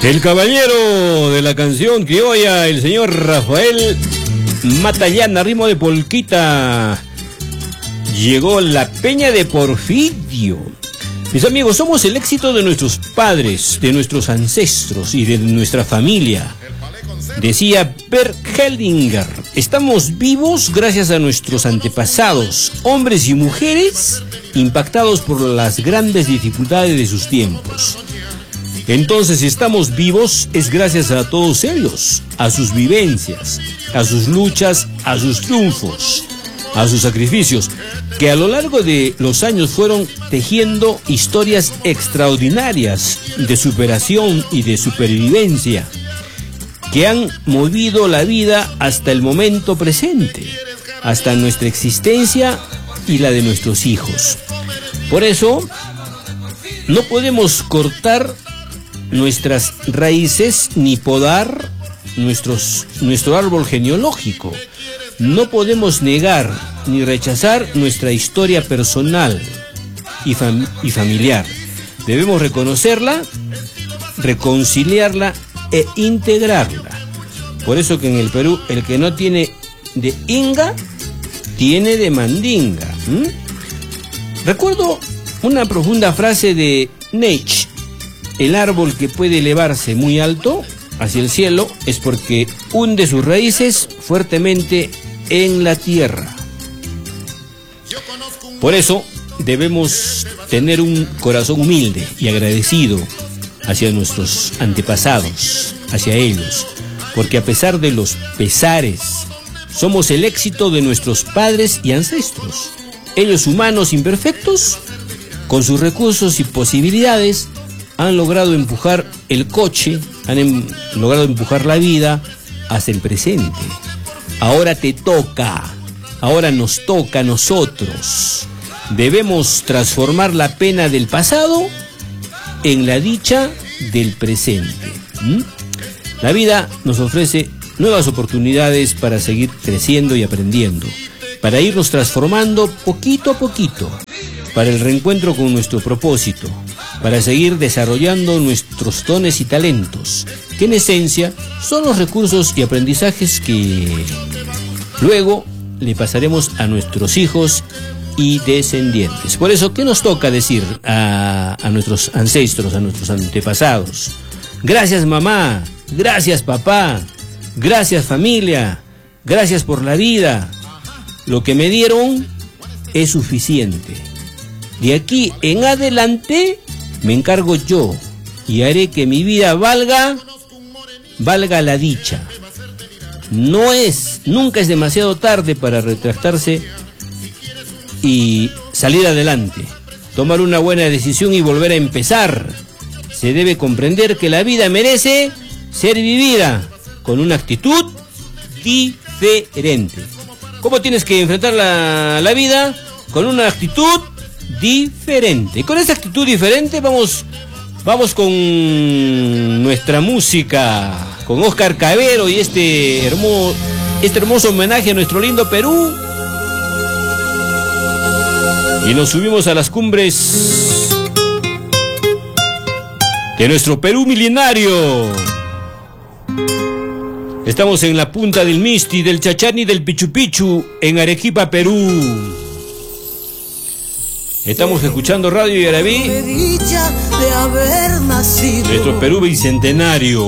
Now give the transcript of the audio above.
El caballero de la canción criolla, el señor Rafael Matallana, ritmo de polquita. Llegó la Peña de Porfirio. Mis amigos, somos el éxito de nuestros padres, de nuestros ancestros y de nuestra familia. Decía Bert Hellinger, estamos vivos gracias a nuestros antepasados, hombres y mujeres impactados por las grandes dificultades de sus tiempos. Entonces, si estamos vivos es gracias a todos ellos, a sus vivencias, a sus luchas, a sus triunfos, a sus sacrificios, que a lo largo de los años fueron tejiendo historias extraordinarias de superación y de supervivencia, que han movido la vida hasta el momento presente, hasta nuestra existencia y la de nuestros hijos. Por eso, no podemos cortar nuestras raíces ni podar nuestro árbol genealógico. No podemos negar ni rechazar nuestra historia personal y familiar. Debemos reconocerla, reconciliarla e integrarla. Por eso que en el Perú el que no tiene de inga, tiene de mandinga. Recuerdo una profunda frase de Nietzsche: el árbol que puede elevarse muy alto hacia el cielo es porque hunde sus raíces fuertemente en la tierra. Por eso debemos tener un corazón humilde y agradecido hacia nuestros antepasados, hacia ellos, porque a pesar de los pesares, somos el éxito de nuestros padres y ancestros. Ellos, humanos imperfectos, con sus recursos y posibilidades, han logrado empujar el coche, han logrado empujar la vida hasta el presente. Ahora te toca, ahora nos toca a nosotros. Debemos transformar la pena del pasado en la dicha del presente. La vida nos ofrece nuevas oportunidades para seguir creciendo y aprendiendo, para irnos transformando poquito a poquito, para el reencuentro con nuestro propósito, para seguir desarrollando nuestros dones y talentos, que en esencia son los recursos y aprendizajes que luego le pasaremos a nuestros hijos y descendientes. Por eso, ¿qué nos toca decir a nuestros ancestros, a nuestros antepasados? Gracias, mamá, gracias, papá, gracias, familia, gracias por la vida. Lo que me dieron es suficiente. De aquí en adelante me encargo yo y haré que mi vida valga la dicha. Nunca es demasiado tarde para retractarse y salir adelante, tomar una buena decisión y volver a empezar. Se debe comprender que la vida merece ser vivida con una actitud diferente. ¿Cómo tienes que enfrentar la vida? Con una actitud diferente. Y con esa actitud diferente vamos con nuestra música, con Oscar Cabero y este hermoso homenaje a nuestro lindo Perú. Y nos subimos a las cumbres de nuestro Perú milenario. Estamos en la punta del Misti, del Chachani, del Pichu Pichu, en Arequipa, Perú. Estamos escuchando Radio Yarabí, nuestro Perú bicentenario.